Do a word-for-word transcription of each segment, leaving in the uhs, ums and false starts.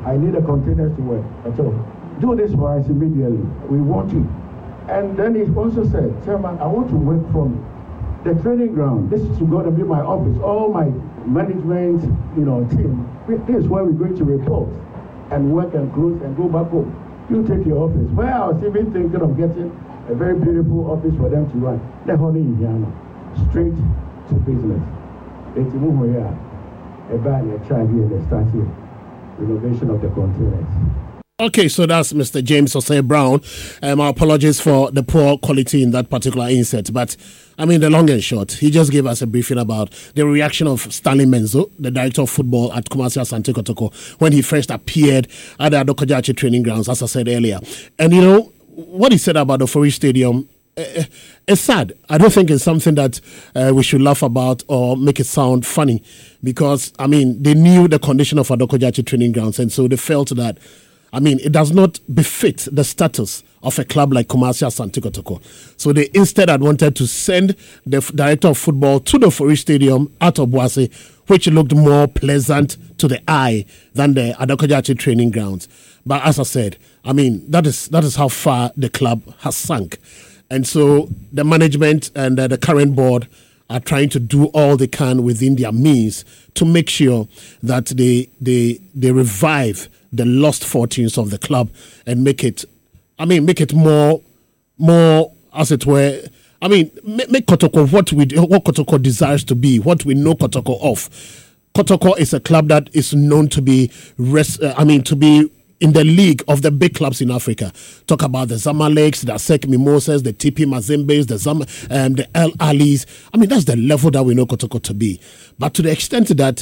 I need the containers to work. That's all. Do this for us immediately. We want you. And then he also said, Chairman, I want to work from the training ground. This is going to be my office. All my management, you know, team. This is where we're going to report and work and close and go back home. You take your office. Well, I was even thinking of getting a very beautiful office for them to run. The honey in Ghana. Straight to business. It's a move here. A bad try here, they start here. Renovation of the containers. Okay, so that's Mister James Osei Brown. Um, our apologies for the poor quality in that particular insert, but I mean, the long and short, he just gave us a briefing about the reaction of Stanley Menzo, the director of football at Kumasi Asante Kotoko, when he first appeared at the Adoko Jahchi training grounds, as I said earlier. And you know, what he said about the Ofori Stadium, uh, it's sad. I don't think it's something that uh, we should laugh about or make it sound funny, because, I mean, they knew the condition of Adoko Jahchi training grounds, and so they felt that, I mean, it does not befit the status of a club like Kumasi Asante Kotoko. So they instead had wanted to send the f- director of football to the Ofori Stadium at Obuasi, which looked more pleasant to the eye than the Adoko Jahchi training grounds. But as I said, I mean, that is that is how far the club has sunk. And so the management and uh, the current board are trying to do all they can within their means to make sure that they they they revive the lost fortunes of the club and make it, I mean, make it more, more as it were. I mean, make, make Kotoko what we what Kotoko desires to be, what we know Kotoko of. Kotoko is a club that is known to be, res, uh, I mean, to be in the league of the big clubs in Africa. Talk about the Zamaleks, the Asec Mimosas, the T P Mazimbes, the Zam, um, the El Alis. I mean, that's the level that we know Kotoko to be. But to the extent that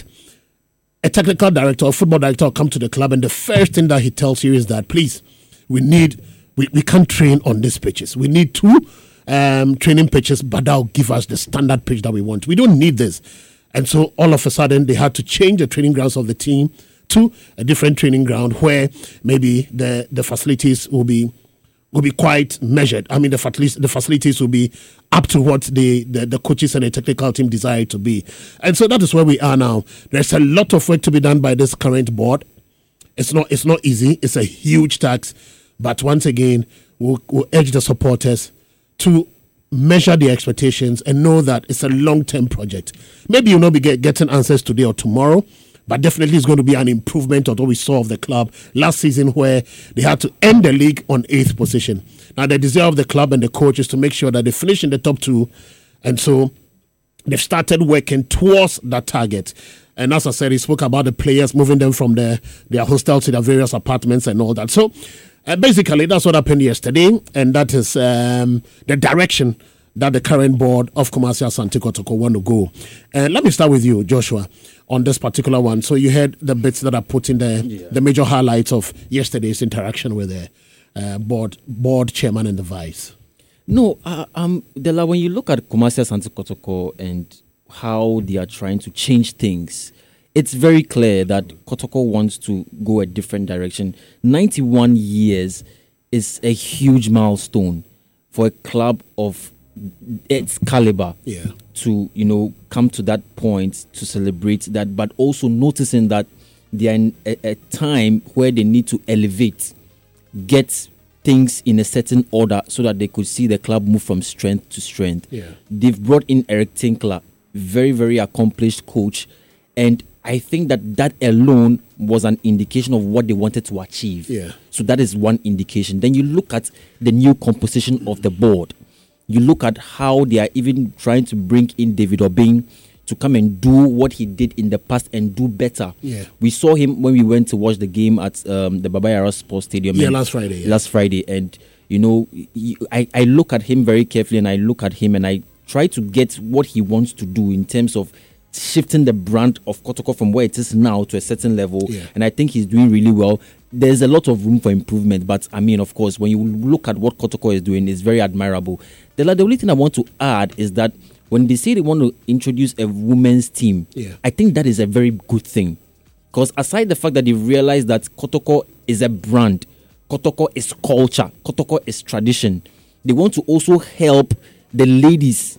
a technical director or football director will come to the club and the first thing that he tells you is that, please, we need, we, we can't train on these pitches. We need two um, training pitches, but that'll give us the standard pitch that we want. We don't need this. And so all of a sudden they had to change the training grounds of the team to a different training ground where maybe the, the facilities will be will be quite measured. I mean, the facilities, the facilities will be up to what the, the, the coaches and the technical team desire it to be. And so that is where we are now. There's a lot of work to be done by this current board. It's not it's not easy. It's a huge task. But once again, we'll, we'll urge the supporters to measure their expectations and know that it's a long-term project. Maybe you'll not be get, getting answers today or tomorrow, but definitely it's going to be an improvement of what we saw of the club last season, where they had to end the league on eighth position. Now, the desire of the club and the coach is to make sure that they finish in the top two. And so they've started working towards that target. And as I said, he spoke about the players, moving them from their, their hostel to their various apartments and all that. So uh, basically, that's what happened yesterday. And that is um, the direction that the current board of Kumasi Asante Kotoko want to go. Uh, let me start with you, Joshua, on this particular one. So you heard the bits that are put in the, yeah. the major highlights of yesterday's interaction with the uh, board board chairman and the vice. No, uh, um, Dela, when you look at Kumasi Asante Kotoko and how they are trying to change things, it's very clear that Kotoko wants to go a different direction. ninety-one years is a huge milestone for a club of its caliber yeah. to, you know, come to that point to celebrate that, but also noticing that they are in a, a time where they need to elevate, get things in a certain order so that they could see the club move from strength to strength. Yeah. They've brought in Eric Tinkler, very, very accomplished coach, and I think that that alone was an indication of what they wanted to achieve. Yeah. So that is one indication. Then you look at the new composition of the board. You look at how they are even trying to bring in David Obeng to come and do what he did in the past and do better. Yeah. We saw him when we went to watch the game at um, the Baba Yara Sports Stadium. Yeah, last Friday. Yeah. Last Friday. And, you know, he, I, I look at him very carefully and I look at him and I try to get what he wants to do in terms of shifting the brand of Kotoko from where it is now to a certain level. Yeah. And I think he's doing really well. There's a lot of room for improvement, but I mean, of course, when you look at what Kotoko is doing, it's very admirable. The, the only thing I want to add is that when they say they want to introduce a women's team, yeah. I think that is a very good thing. Because aside the fact that they've realized that Kotoko is a brand, Kotoko is culture, Kotoko is tradition, they want to also help the ladies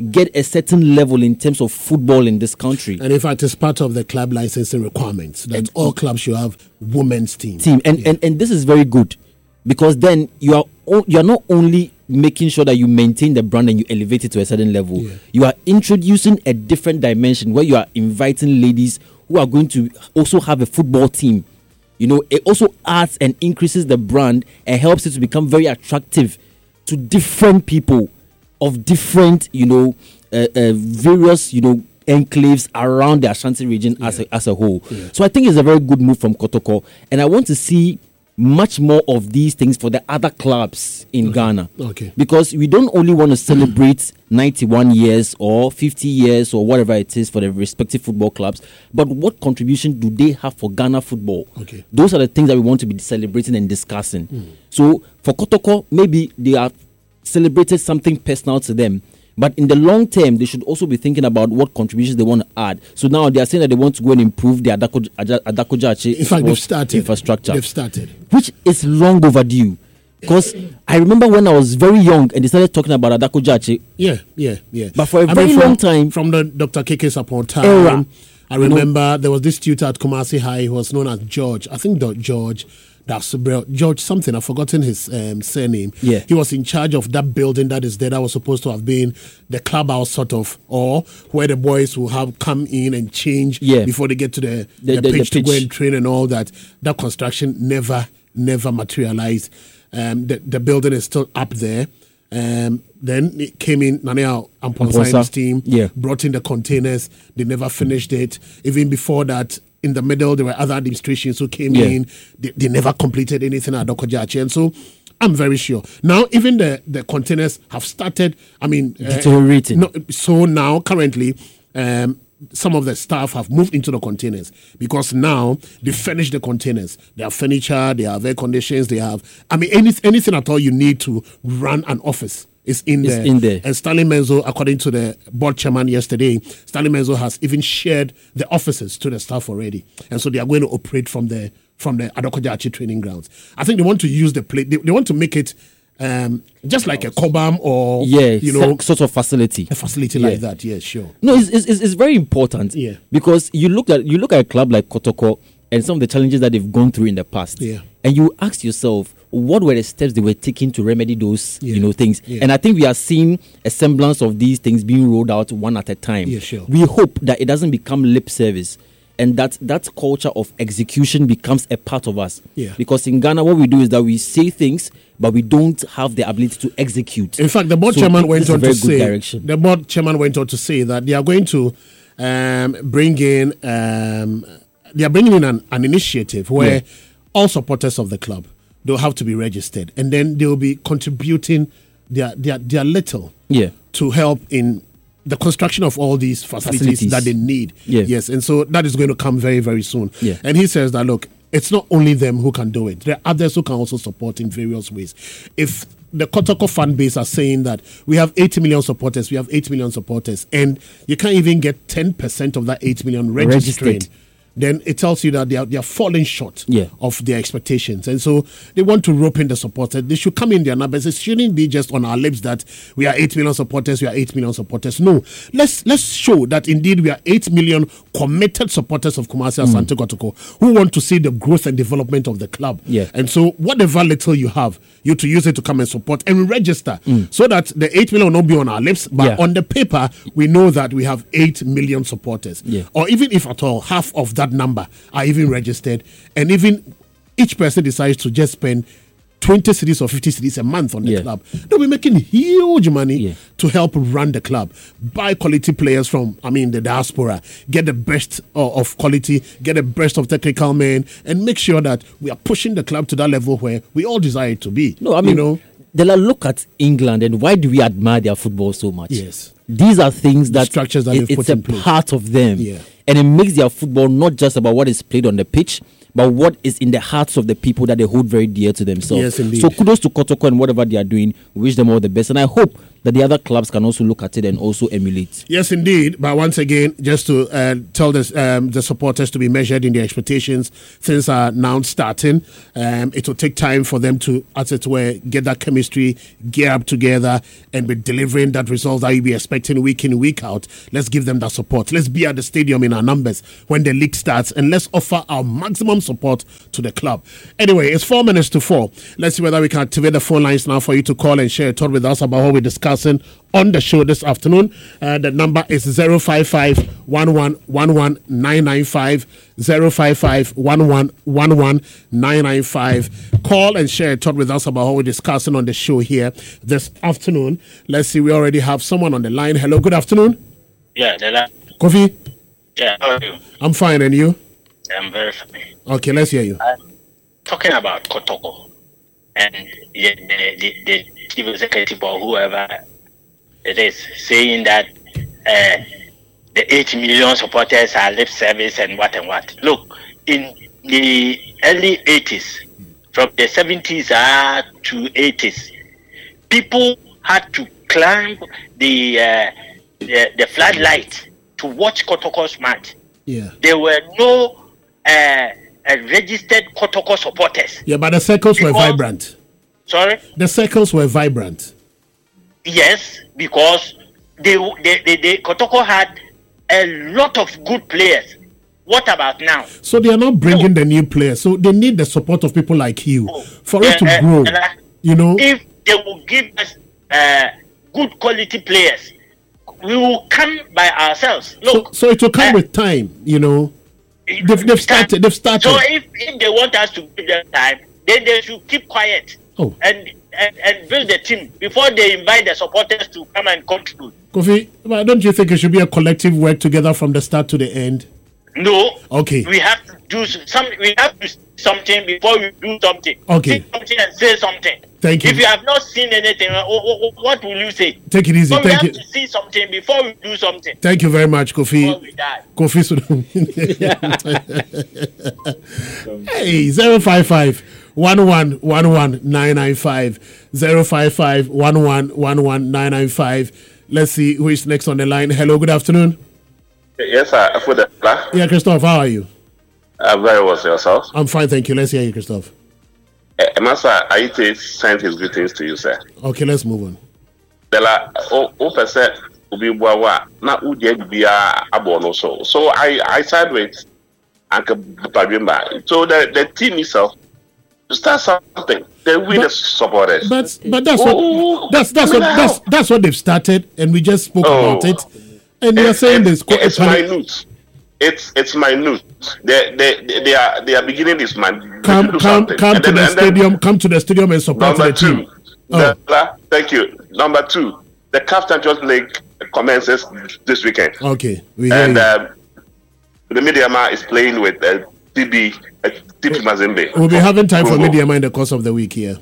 get a certain level in terms of football in this country. And in fact, it's part of the club licensing requirements that and, all clubs should have women's team. Team, and, yeah. and and this is very good, because then you are you are not only making sure that you maintain the brand and you elevate it to a certain level. Yeah. You are introducing a different dimension where you are inviting ladies who are going to also have a football team. You know, it also adds and increases the brand and helps it to become very attractive to different people of different, you know, uh, uh, various, you know, enclaves around the Ashanti region yeah. as a, as a whole. Yeah. So I think it's a very good move from Kotoko, and I want to see much more of these things for the other clubs in okay. Ghana. Okay. Because we don't only want to celebrate ninety-one years or fifty years or whatever it is for the respective football clubs, but what contribution do they have for Ghana football? Okay. Those are the things that we want to be celebrating and discussing. Mm. So for Kotoko, maybe they have celebrated something personal to them, but in the long term, they should also be thinking about what contributions they want to add. So now they are saying that they want to go and improve the Adako, Adako Jahche in fact, they've started. infrastructure. They've started. Which is long overdue. Because I remember when I was very young and they started talking about Adako Jahche. Yeah, yeah, yeah. But for a I very mean, from, long time. From the Doctor K K Sapon time, era, I remember you know, there was this tutor at Kumasi High who was known as George. I think the George. That's George something. I've forgotten his um, surname. Yeah. He was in charge of that building that is there. That was supposed to have been the clubhouse, sort of, or where the boys will have come in and change yeah. before they get to the, the, the, the, pitch, the pitch to go and train and all that. That construction never, never materialized. Um, the, the building is still up there. Um, then it came in, Nania Amponsa's team, yeah. brought in the containers. They never finished it. Even before that, in the middle, there were other administrations who came yeah. in. They, they never completed anything at Adako Jahche. And so I'm very sure. Now, even the, the containers have started, I mean... deteriorating. Uh, no, so now, currently, um, some of the staff have moved into the containers because now they furnish the containers. They have furniture, they have air conditions, they have... I mean, any, anything at all you need to run an office is in it's there. in there. And Stanley Menzo, according to the board chairman yesterday, Stanley Menzo has even shared the offices to the staff already. And so they are going to operate from the from the Adako Jahche training grounds. I think they want to use the plate, they, they want to make it um, just like a Cobham or, yeah, you know, sort of facility. A facility yeah. like that, yeah, sure. No, it's, it's, it's very important. Yeah. Because you look at you look at a club like Kotoko and some of the challenges that they've gone through in the past. Yeah. And you ask yourself, what were the steps they were taking to remedy those, yeah. you know, things? Yeah. And I think we are seeing a semblance of these things being rolled out one at a time. Yeah, sure. We hope that it doesn't become lip service and that that culture of execution becomes a part of us. Yeah. Because in Ghana, what we do is that we say things, but we don't have the ability to execute. In fact, the board so chairman went on to say, direction. the board chairman went on to say that they are going to um, bring in, um, they are bringing in an, an initiative where yeah. all supporters of the club, they'll have to be registered, and then they'll be contributing their their, their little yeah. to help in the construction of all these facilities, facilities. that they need. Yeah. Yes, and so that is going to come very, very soon. Yeah. And he says that, look, it's not only them who can do it. There are others who can also support in various ways. If the Kotoko fan base are saying that we have eighty million supporters, we have eight million supporters, and you can't even get ten percent of that eight million registering, registered, then it tells you that they are, they are falling short yeah. of their expectations. And so they want to rope in the supporters. They should come in their numbers. It shouldn't be just on our lips that we are eight million supporters, we are eight million supporters. No, let's let's show that indeed we are eight million committed supporters of Kumasi Asante mm. Kotoko who want to see the growth and development of the club. Yeah. And so whatever little you have, you to use it to come and support and register mm. so that the eight million will not be on our lips, but yeah. on the paper, we know that we have eight million supporters. Yeah. Or even if at all, half of that number are even registered, and even each person decides to just spend twenty cedis or fifty cedis a month on the yeah. club, they'll be making huge money yeah. to help run the club. Buy quality players from, I mean, the diaspora, get the best of, of quality, get the best of technical men, and make sure that we are pushing the club to that level where we all desire it to be. No, I mean, you know, Dela, look at England, and why do we admire their football so much? Yes. These are things that, structures that it, it's put a in place. part of them. Yeah. And it makes their football not just about what is played on the pitch, but what is in the hearts of the people that they hold very dear to themselves. Yes, indeed. So kudos to Kotoko and whatever they are doing. We wish them all the best. And I hope that the other clubs can also look at it and also emulate. Yes, indeed. But once again, just to uh, tell this, um, the supporters to be measured in their expectations, things are now starting. Um, it will take time for them to, as it were, get that chemistry, gear up together, and be delivering that result that you be expecting week in, week out. Let's give them that support. Let's be at the stadium in our numbers when the league starts, and let's offer our maximum support to the club. Anyway, it's four minutes to four. Let's see whether we can activate the phone lines now for you to call and share a thought with us about what we're discussing on the show this afternoon. Uh, the number is zero five five, one one one one, nine nine five, zero five five, one one one one, nine nine five. Call and share a thought with us about what we're discussing on the show here this afternoon. Let's see, we already have someone on the line. Hello, good afternoon. Yeah, Dela. Kofi? Yeah, how are you? I'm fine, and you? I'm very fine. Okay, let's hear you. I'm talking about Kotoko and the, the, the, the chief executive or whoever it is saying that uh, the eight million supporters are lip service and what and what. Look, in the early eighties, from the seventies uh, to eighties, people had to climb the uh, the, the floodlight to watch Kotoko's match. Yeah. There were no uh, uh, registered Kotoko supporters. Yeah, but the circles because, were vibrant. Sorry? The circles were vibrant. Yes, because they, they, they, they Kotoko had a lot of good players. What about now? So they are not bringing no. the new players. So they need the support of people like you oh. for it uh, to uh, grow. Uh, you know, if they will give us uh, good quality players, we will come by ourselves. Look, so, so it will come uh, with time. You know, they've, they've started. They've started. So if, if they want us to give them time, then they should keep quiet oh. and, and and build the team before they invite the supporters to come and contribute. Kofi, but don't you think it should be a collective work together from the start to the end? No. Okay. We have to do some. We have to see something before we do something. Okay. See something and say something. Thank you. If you have not seen anything, what will you say? Take it easy. So Thank we you. have to see something before we do something. Thank you very much, Kofi. Before we die. Kofi. Hey, zero five five one one one one nine nine five zero five five one one one one nine nine five. Let's see who is next on the line. Hello, good afternoon. Yes, sir. For the yeah, Christophe, how are you? I'm very well, yourself. I'm fine, thank you. Let's hear you, Christophe. Uh, Master Aite sent his greetings to you, sir. Okay, let's move on. Dela, oh, oh, percent ubi bwawa na uje bia abono so. So I I side with Uncle Pagimba. So the the team itself to start something. They will but, the supporters. But but that's what oh, that's that's what that's that's what they've started, and we just spoke oh. about it. And they are saying this. It's minute. It's it's minute. They they they are they are beginning this man. Come come come to then, the stadium. Then, come to the stadium and support the two, team. Oh. The, thank you. Number two, the C A F Champions League commences this weekend. Okay, we and um, the Mediama is playing with uh, T B uh, T P Mazembe. We'll be having time for Mediama in the course of the week here.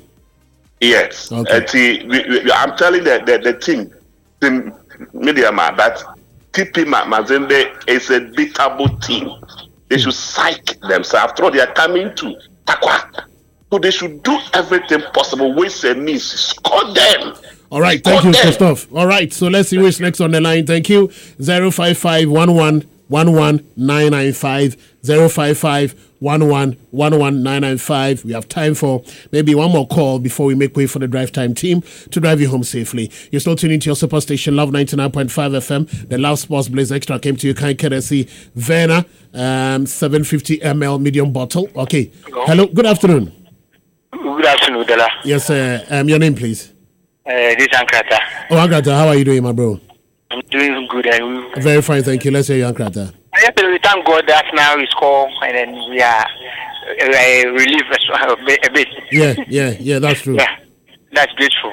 Yes. Okay. Uh, T, we, we, I'm telling the the, the team, team Mediama that T P Mazembe is a beatable team. They should psych themselves. After all, they are coming to Takwa. So they should do everything possible. Ways and means. Score them. All right. Thank Score you, Christophe. All right. So let's see who's next on the line. Thank you. zero five five one one one one nine nine five zero five five one one one one nine nine five. We have time for maybe one more call before we make way for the drive time team to drive you home safely. You're still tuning to your super station, Love ninety-nine point five F M. The Love Sports Blaze Extra came to you, kind courtesy Verna, um, seven fifty milliliter medium bottle. Okay. Hello. Hello. Good afternoon. Good afternoon, Dela. Yes, sir. Um, your name, please. Uh, this is Ankrata. Oh, Ankrata, how are you doing, my bro? I'm doing good. And very fine, thank you. Let's hear you, Ankrata. We thank God that now we score and then we are uh, relieved a bit. Yeah, yeah, yeah, that's true. Yeah, that's grateful.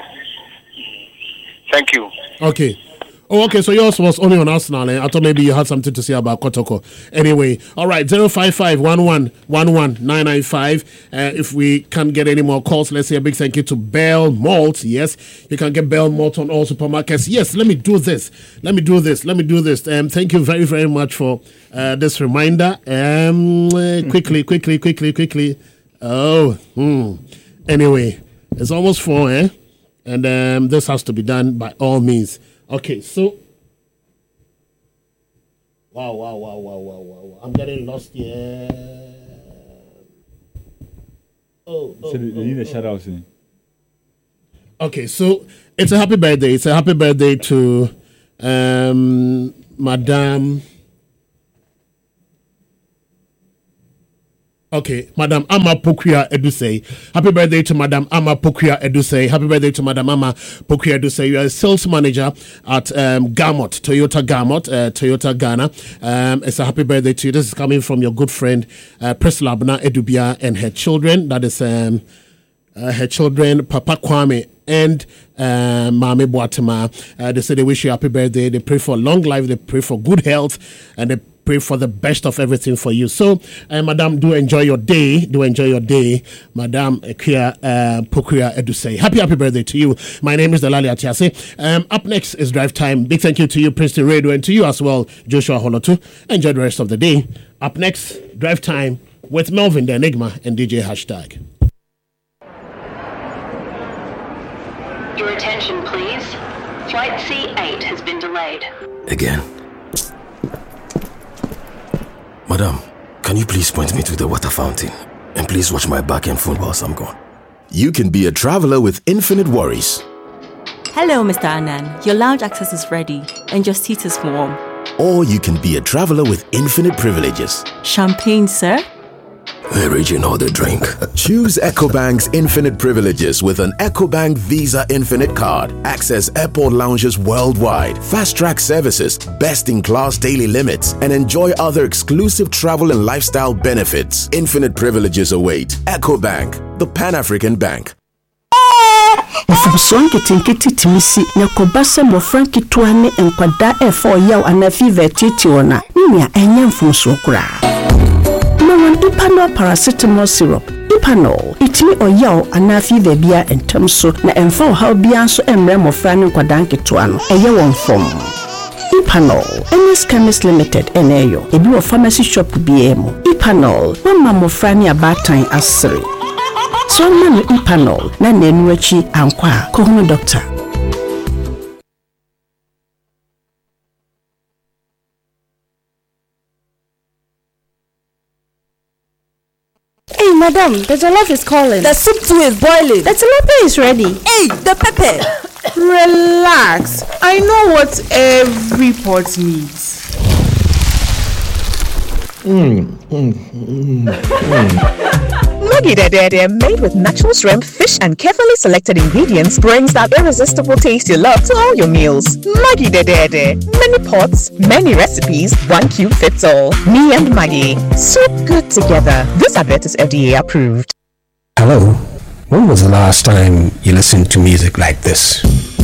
Thank you. Okay. Oh, okay, so yours was only on Arsenal. Eh? I thought maybe you had something to say about Kotoko. Anyway, all right, zero five five one one one one nine nine five. Uh, if we can't get any more calls, let's say a big thank you to Bell Malt. Yes, you can get Bell Malt on all supermarkets. Yes, let me do this. Let me do this. Let me do this. Um, thank you very, very much for uh, this reminder. Um, uh, quickly, quickly, quickly, quickly. Oh, hmm. Anyway, it's almost four, eh? And um, this has to be done by all means. Okay, so. Wow, wow, wow, wow, wow, wow, wow. I'm getting lost here. Oh, oh, so they oh, need a oh. shout out soon. Okay, so it's a happy birthday. It's a happy birthday to um, Madame. Okay, Madam Ama Pokuya Edusei. Happy birthday to Madam Ama Pokuya Edusei. Happy birthday to Madam Ama Pokuya Edusei. You are a sales manager at um, Gamot, Toyota Gamot, uh, Toyota Ghana. Um, it's a happy birthday to you. This is coming from your good friend, uh, Priscilla Abna Edubia, and her children. That is um, uh, her children, Papa Kwame and uh, Mame Boatema. Uh, they say they wish you a happy birthday. They pray for long life. They pray for good health. And they pray for the best of everything for you. So, uh, Madam, do enjoy your day. Do enjoy your day, Madam Kia uh, Pokuya Edusei. Happy, happy birthday to you. My name is Delali Atiase. Um, up next is Drive Time. Big thank you to you, Princeton Radio, and to you as well, Joshua Holotu. Enjoy the rest of the day. Up next, Drive Time with Melvin the Enigma and D J Hashtag. Your attention, please. Flight C eight has been delayed. Again. Madam, can you please point me to the water fountain? And please watch my back and phone whilst I'm gone. You can be a traveler with infinite worries. Hello, Mister Anand. Your lounge access is ready and your seat is warm. Or you can be a traveler with infinite privileges. Champagne, sir? We're reaching all the drink. Choose EcoBank's infinite privileges with an EcoBank Visa Infinite card. Access airport lounges worldwide, fast-track services, best-in-class daily limits, and enjoy other exclusive travel and lifestyle benefits. Infinite privileges await. EcoBank, the Pan-African Bank. Mfumso nkitinkiti timisi nyakobasa mofranki tuane enkwada efo yaw anafive titi wona. Nya enye mfumso kura. Ipanol paracetamol syrup. Ipanol itimi oyaw anafi bebia entamso na emfa how bia so emre mofra ne nkwadanke toano eye won fom. Ipanol N S Chemist Limited eneyo ebi wo pharmacy shop biemo. Ipanol mama mofra ne abatan asere. So na Ipanol na nenu achi ankwa ko hunu doctor. Hey, madam, the jollof is calling. The soup too is boiling. The tilapia is ready. Hey, the pepper. Relax. I know what every pot needs. Mmm, mmm, mmm, mmm. Maggi Dede, made with natural shrimp, fish, and carefully selected ingredients, brings that irresistible taste you love to all your meals. Maggi Dede, many pots, many recipes, one cube fits all. Me and Maggi, so good together. This advert is F D A approved. Hello, when was the last time you listened to music like this?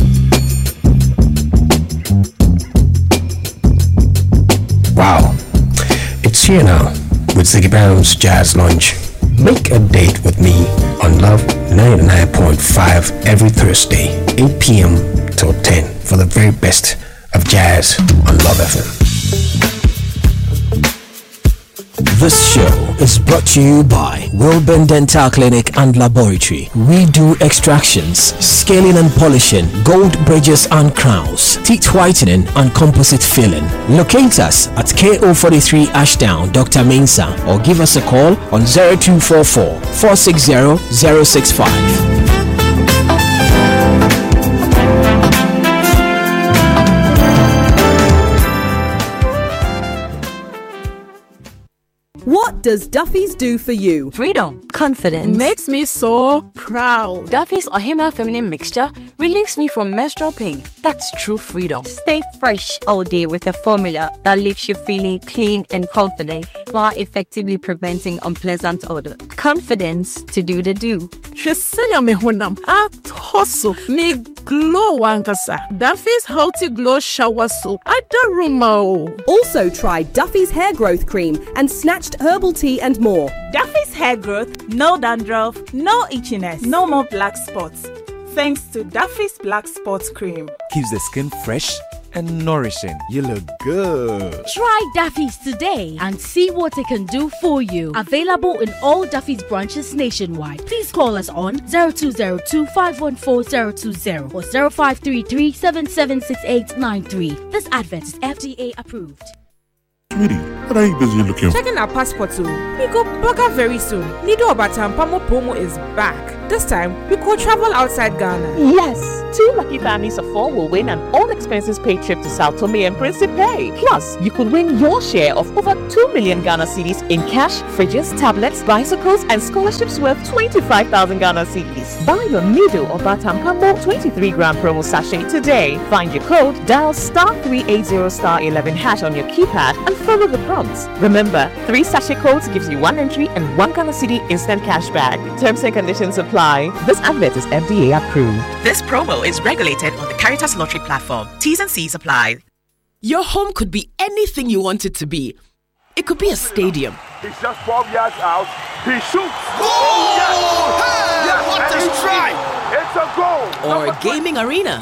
Wow, it's here now with Ziggy Brown's Jazz Lounge. Make a date with me on Love ninety-nine point five every Thursday, eight p.m. till ten for the very best of jazz on Love F M. This show is brought to you by Wilburn Dental Clinic and Laboratory. We do extractions, scaling and polishing, gold bridges and crowns, teeth whitening and composite filling. Locate us at K O forty-three Ashdown, Doctor Mensa, or give us a call on zero two four four, four six zero, zero six five. What does Duffy's do for you? Freedom. Confidence. Makes me so proud. Duffy's Ohima Feminine Mixture relieves me from menstrual pain. That's true freedom. Stay fresh all day with a formula that leaves you feeling clean and confident while effectively preventing unpleasant odor. Confidence to do the do. Shesenya me honam at hustle me glow wankasa. Duffy's Healthy Glow Shower Soap. I don't rumor. Also try Duffy's Hair Growth Cream and Snatched Herbal Tea and more. Duffy's Hair Growth, no dandruff, no itchiness, no more black spots. Thanks to Duffy's Black Spots Cream. Keeps the skin fresh and nourishing. You look good. Try Duffy's today and see what it can do for you. Available in all Duffy's branches nationwide. Please call us on zero two zero two, five one four, zero two zero or zero five three three, seven seven six eight nine three. This advert is F D A approved. Sweetie, what are you busy looking for? Checking our passports. We go back very soon. Nido Batampamo Pomo is back. This time, we could travel outside Ghana. Yes! Two lucky families of four will win an all-expenses-paid trip to Sao Tome and Principe. Plus, you could win your share of over two million Ghana cedis in cash, fridges, tablets, bicycles, and scholarships worth twenty-five thousand Ghana cedis. Buy your Nido or Batampamo twenty-three gram promo sachet today. Find your code, dial star three eighty star eleven hash on your keypad, and follow the prompts. Remember, three sachet codes gives you one entry and one Ghana cedi instant cash back. Terms and conditions apply. This advert is F D A approved. This promo is regulated on the Caritas Lottery platform. T's and C's apply. Your home could be anything you want it to be. It could be a stadium. He's just twelve yards out. He shoots. Oh, yes. Hey, Yes. what a And strike! It's a goal. Or a gaming arena.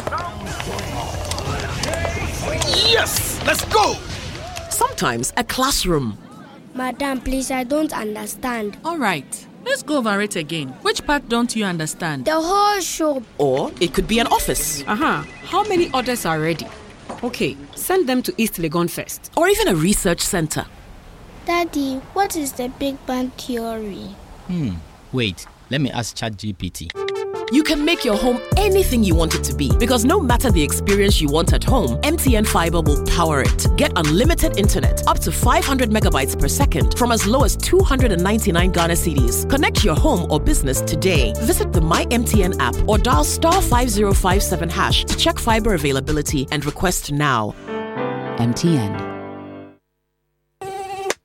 Yes. Let's go. Sometimes a classroom. Madam, please, I don't understand. All right. Let's go over it again. Which part don't you understand? The whole shop. Or it could be an office. Uh-huh. How many orders are ready? Okay, send them to East Legon first. Or even a research center. Daddy, what is the Big Bang Theory? Hmm. Wait, let me ask ChatGPT. You can make your home anything you want it to be, because no matter the experience you want at home, M T N Fiber will power it. Get unlimited internet up to five hundred megabytes per second from as low as two hundred ninety-nine Ghana cedis. Connect your home or business today. Visit the My M T N app or dial star five zero five seven hash to check fiber availability and request now. M T N.